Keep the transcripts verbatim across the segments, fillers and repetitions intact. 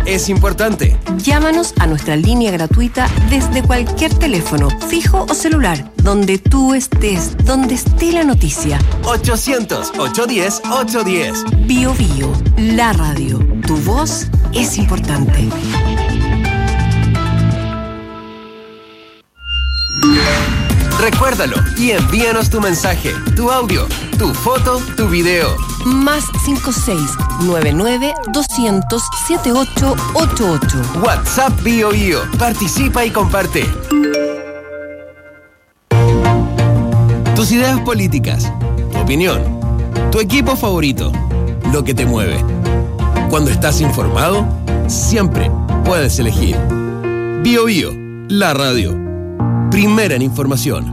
es importante. Llámanos a nuestra línea gratuita desde cualquier teléfono, fijo o celular, donde tú estés, donde esté la noticia. ochocientos, ochocientos diez, ochocientos diez. Bio Bio, la radio. Tu voz es importante. Recuérdalo y envíanos tu mensaje, tu audio, tu foto, tu video. Más cinco seis nueve nueve doscientos setenta y ocho ochenta y ocho. WhatsApp Bio Bio. Participa y comparte. Tus ideas políticas, tu opinión, tu equipo favorito, lo que te mueve. Cuando estás informado, siempre puedes elegir. Bio Bio, la radio. Primera en información.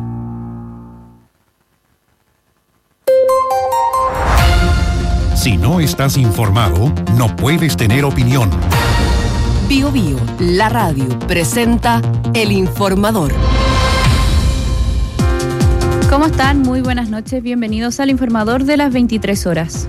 Si no estás informado, no puedes tener opinión. Bio Bio, la radio, presenta El Informador. ¿Cómo están? Muy buenas noches, bienvenidos al Informador de las veintitrés horas.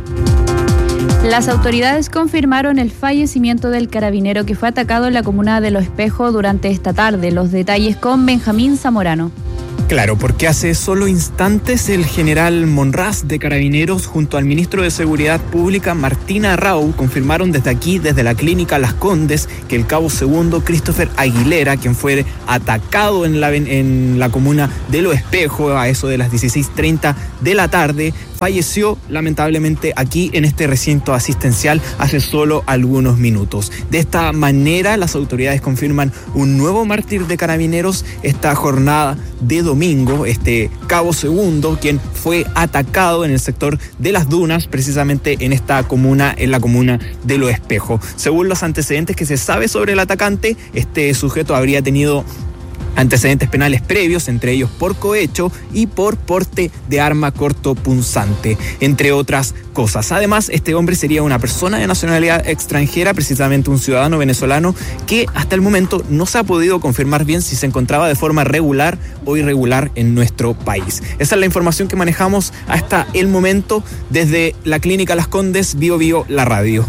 Las autoridades confirmaron el fallecimiento del carabinero que fue atacado en la comuna de Los Espejos durante esta tarde. Los detalles con Benjamín Zamorano. Claro, porque hace solo instantes el general Monraz de Carabineros junto al ministro de Seguridad Pública Martín Arrau confirmaron desde aquí, desde la clínica Las Condes, que el cabo segundo Christopher Aguilera, quien fue atacado en la, en la comuna de Los Espejos a eso de las dieciséis treinta de la tarde, falleció lamentablemente aquí en este recinto asistencial hace solo algunos minutos. De esta manera, las autoridades confirman un nuevo mártir de Carabineros esta jornada de domingo, este cabo segundo, quien fue atacado en el sector de Las Dunas, precisamente en esta comuna, en la comuna de Los Espejos. Según los antecedentes que se sabe sobre el atacante, este sujeto habría tenido antecedentes penales previos, entre ellos por cohecho y por porte de arma cortopunzante, entre otras cosas. Además, este hombre sería una persona de nacionalidad extranjera, precisamente un ciudadano venezolano, que hasta el momento no se ha podido confirmar bien si se encontraba de forma regular o irregular en nuestro país. Esa es la información que manejamos hasta el momento desde la clínica Las Condes, Bio Bio, la radio.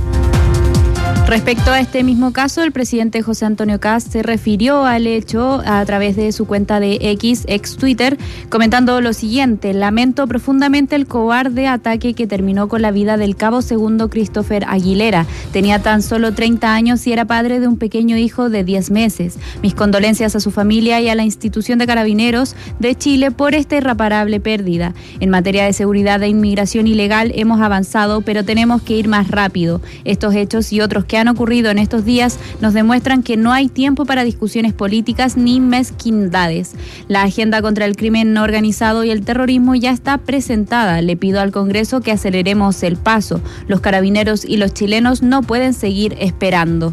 Respecto a este mismo caso, el presidente José Antonio Kast se refirió al hecho a través de su cuenta de X, ex Twitter, comentando lo siguiente: lamento profundamente el cobarde ataque que terminó con la vida del cabo segundo Christopher Aguilera. Tenía tan solo treinta años y era padre de un pequeño hijo de diez meses. Mis condolencias a su familia y a la institución de Carabineros de Chile por esta irreparable pérdida. En materia de seguridad e inmigración ilegal hemos avanzado, pero tenemos que ir más rápido. Estos hechos y otros que han ocurrido en estos días nos demuestran que no hay tiempo para discusiones políticas ni mezquindades. La agenda contra el crimen organizado y el terrorismo ya está presentada. Le pido al Congreso que aceleremos el paso. Los carabineros y los chilenos no pueden seguir esperando.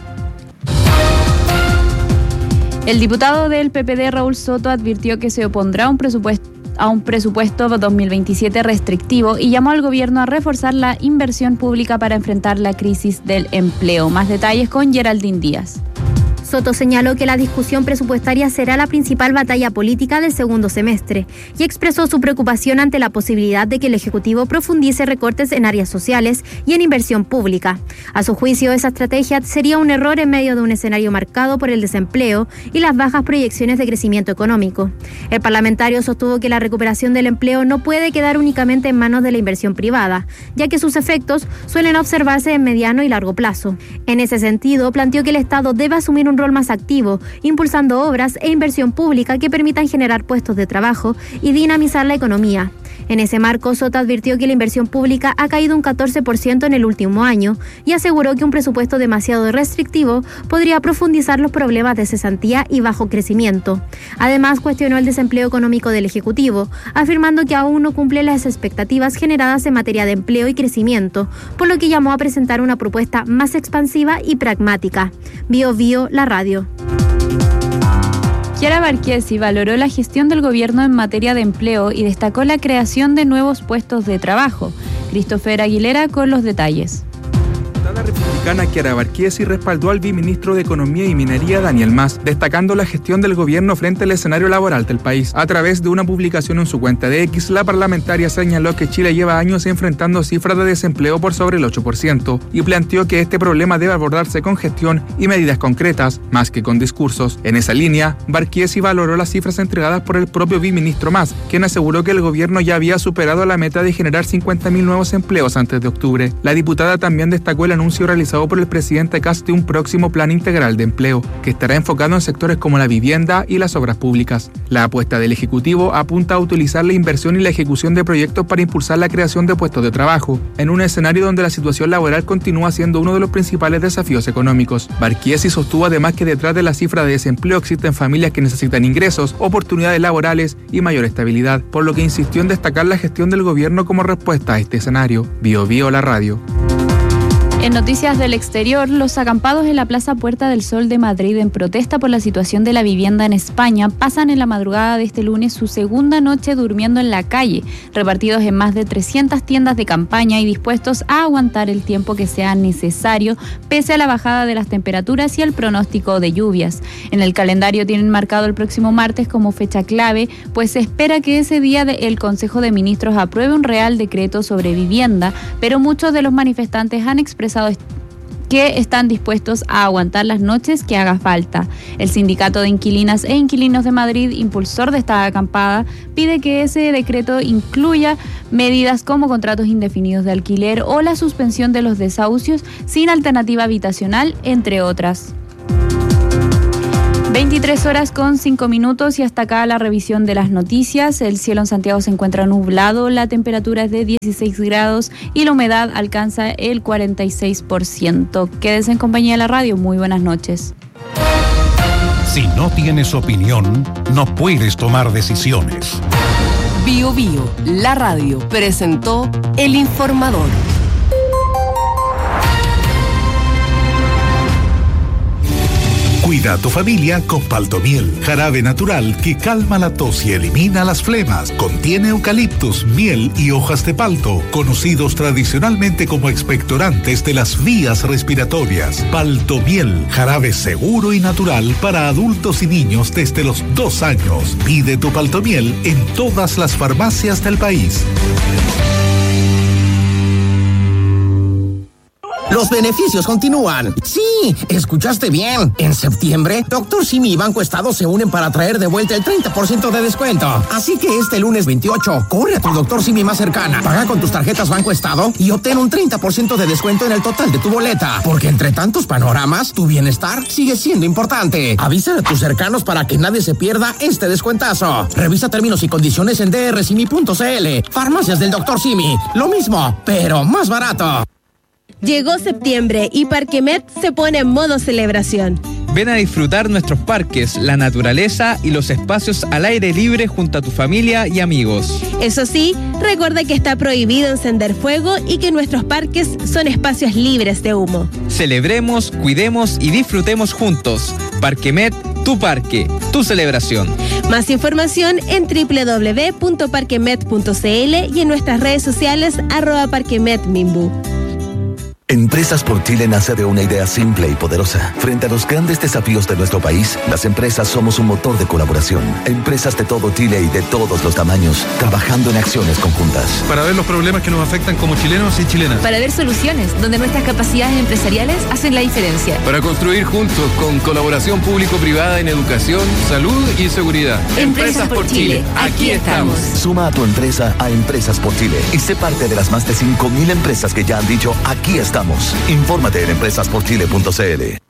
El diputado del P P D, Raúl Soto, advirtió que se opondrá a un presupuesto a un presupuesto dos mil veintisiete restrictivo y llamó al gobierno a reforzar la inversión pública para enfrentar la crisis del empleo. Más detalles con Geraldine Díaz. Soto señaló que la discusión presupuestaria será la principal batalla política del segundo semestre y expresó su preocupación ante la posibilidad de que el Ejecutivo profundice recortes en áreas sociales y en inversión pública. A su juicio, esa estrategia sería un error en medio de un escenario marcado por el desempleo y las bajas proyecciones de crecimiento económico. El parlamentario sostuvo que la recuperación del empleo no puede quedar únicamente en manos de la inversión privada, ya que sus efectos suelen observarse en mediano y largo plazo. En ese sentido, planteó que el Estado debe asumir un rol más activo, impulsando obras e inversión pública que permitan generar puestos de trabajo y dinamizar la economía. En ese marco, Soto advirtió que la inversión pública ha caído un catorce por ciento en el último año y aseguró que un presupuesto demasiado restrictivo podría profundizar los problemas de cesantía y bajo crecimiento. Además, cuestionó el desempleo económico del Ejecutivo, afirmando que aún no cumple las expectativas generadas en materia de empleo y crecimiento, por lo que llamó a presentar una propuesta más expansiva y pragmática. Bio Bio, la radio. Chiara Marchesi valoró la gestión del gobierno en materia de empleo y destacó la creación de nuevos puestos de trabajo. Christopher Aguilera con los detalles. La Cercana, Chiara Barchiesi, respaldó al viceministro de Economía y Minería, Daniel Mas, destacando la gestión del gobierno frente al escenario laboral del país. A través de una publicación en su cuenta de X, la parlamentaria señaló que Chile lleva años enfrentando cifras de desempleo por sobre el ocho por ciento y planteó que este problema debe abordarse con gestión y medidas concretas, más que con discursos. En esa línea, Barchiesi valoró las cifras entregadas por el propio viceministro Mas, quien aseguró que el gobierno ya había superado la meta de generar cincuenta mil nuevos empleos antes de octubre. La diputada también destacó el anuncio realizado por el presidente Kast de un próximo plan integral de empleo, que estará enfocado en sectores como la vivienda y las obras públicas. La apuesta del Ejecutivo apunta a utilizar la inversión y la ejecución de proyectos para impulsar la creación de puestos de trabajo, en un escenario donde la situación laboral continúa siendo uno de los principales desafíos económicos. Barchiesi sostuvo además que detrás de la cifra de desempleo existen familias que necesitan ingresos, oportunidades laborales y mayor estabilidad, por lo que insistió en destacar la gestión del gobierno como respuesta a este escenario. Bio Bio la radio. En noticias del exterior, los acampados en la Plaza Puerta del Sol de Madrid en protesta por la situación de la vivienda en España pasan en la madrugada de este lunes su segunda noche durmiendo en la calle, repartidos en más de trescientas tiendas de campaña y dispuestos a aguantar el tiempo que sea necesario pese a la bajada de las temperaturas y el pronóstico de lluvias. En el calendario tienen marcado el próximo martes como fecha clave, pues se espera que ese día el Consejo de Ministros apruebe un Real Decreto sobre vivienda, pero muchos de los manifestantes han expresado que están dispuestos a aguantar las noches que haga falta. El Sindicato de Inquilinas e Inquilinos de Madrid, impulsor de esta acampada, pide que ese decreto incluya medidas como contratos indefinidos de alquiler o la suspensión de los desahucios sin alternativa habitacional, entre otras. veintitrés horas con cinco minutos y hasta acá la revisión de las noticias. El cielo en Santiago se encuentra nublado, la temperatura es de dieciséis grados y la humedad alcanza el cuarenta y seis por ciento. Quédese en compañía de la radio. Muy buenas noches. Si no tienes opinión, no puedes tomar decisiones. Bio Bio, la radio, presentó El Informador. Cuida a tu familia con Paltomiel, jarabe natural que calma la tos y elimina las flemas. Contiene eucaliptus, miel y hojas de palto, conocidos tradicionalmente como expectorantes de las vías respiratorias. Paltomiel, jarabe seguro y natural para adultos y niños desde los dos años. Pide tu Paltomiel en todas las farmacias del país. Los beneficios continúan. Sí, escuchaste bien. En septiembre, Doctor Simi y Banco Estado se unen para traer de vuelta el treinta por ciento de descuento. Así que este lunes veintiocho, corre a tu Doctor Simi más cercana, paga con tus tarjetas Banco Estado y obtén un treinta por ciento de descuento en el total de tu boleta. Porque entre tantos panoramas, tu bienestar sigue siendo importante. Avisa a tus cercanos para que nadie se pierda este descuentazo. Revisa términos y condiciones en d r simi punto c l. Farmacias del Doctor Simi. Lo mismo, pero más barato. Llegó septiembre y Parquemet se pone en modo celebración. Ven a disfrutar nuestros parques, la naturaleza y los espacios al aire libre junto a tu familia y amigos. Eso sí, recuerda que está prohibido encender fuego y que nuestros parques son espacios libres de humo. Celebremos, cuidemos y disfrutemos juntos. Parquemet, tu parque, tu celebración. Más información en doble u doble u doble u punto parquemet punto c l y en nuestras redes sociales arroba parquemetmimbu. Empresas por Chile nace de una idea simple y poderosa. Frente a los grandes desafíos de nuestro país, las empresas somos un motor de colaboración. Empresas de todo Chile y de todos los tamaños, trabajando en acciones conjuntas. Para ver los problemas que nos afectan como chilenos y chilenas. Para ver soluciones donde nuestras capacidades empresariales hacen la diferencia. Para construir juntos con colaboración público-privada en educación, salud y seguridad. Empresas, Empresas por Chile, aquí estamos. Suma a tu empresa a Empresas por Chile y sé parte de las más de cinco mil empresas que ya han dicho aquí estamos. Infórmate en empresas por chile punto c l.